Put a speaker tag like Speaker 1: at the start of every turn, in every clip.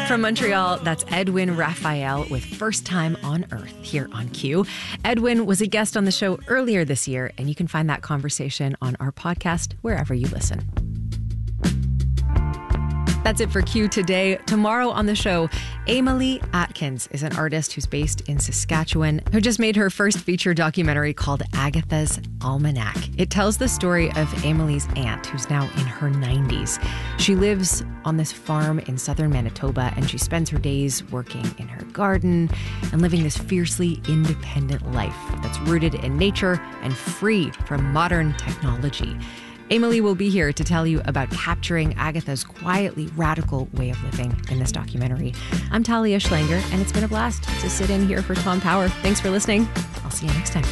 Speaker 1: From Montreal, that's Edwin Raphael with First Time on Earth here on Q. Edwin was a guest on the show earlier this year, and you can find that conversation on our podcast wherever you listen. That's it for Q today. Tomorrow on the show, Emily Atkins is an artist who's based in Saskatchewan who just made her first feature documentary called Agatha's Almanac. It tells the story of Emily's aunt, who's now in her 90s. She lives on this farm in southern Manitoba, and she spends her days working in her garden and living this fiercely independent life that's rooted in nature and free from modern technology. Emily will be here to tell you about capturing Agatha's quietly radical way of living in this documentary. I'm Talia Schlanger, and it's been a blast to sit in here for Tom Power. Thanks for listening. I'll see you next time.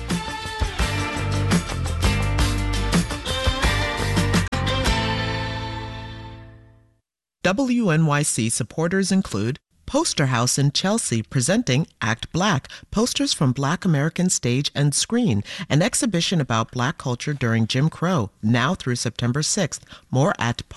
Speaker 2: WNYC supporters include Poster House in Chelsea presenting Act Black, posters from Black American stage and screen, an exhibition about Black culture during Jim Crow, now through September 6th. More at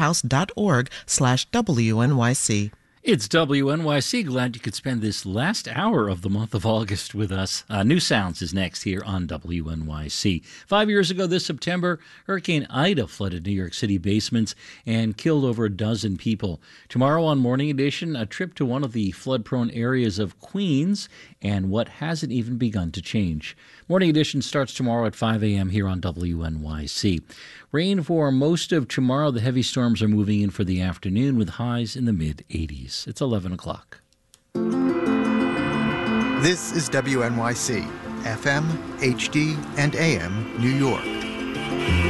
Speaker 2: posterhouse.org/WNYC.
Speaker 3: It's WNYC. Glad you could spend this last hour of the month of August with us. New Sounds is next here on WNYC. 5 years ago this September, Hurricane Ida flooded New York City basements and killed over a dozen people. Tomorrow on Morning Edition, a trip to one of the flood-prone areas of Queens and what hasn't even begun to change. Morning Edition starts tomorrow at 5 a.m. here on WNYC. Rain for most of tomorrow. The heavy storms are moving in for the afternoon with highs in the mid-80s. It's 11 o'clock.
Speaker 4: This is WNYC, FM, HD, and AM, New York.